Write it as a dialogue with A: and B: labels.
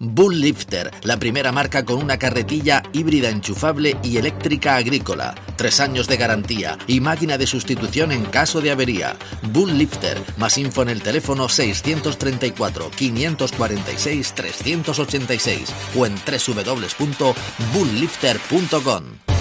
A: Bull Lifter, la primera marca con una carretilla híbrida enchufable y eléctrica agrícola. 3 años de garantía y máquina de sustitución en caso de avería. Bull Lifter. Más info en el teléfono 634 546 386 o en www.bulllifter.com.